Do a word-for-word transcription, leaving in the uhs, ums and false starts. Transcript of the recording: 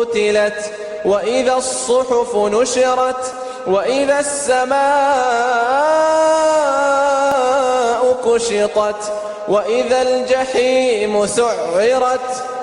قتلت وإذا الصحف نشرت وإذا السماء كشطت وإذا الجحيم سعرت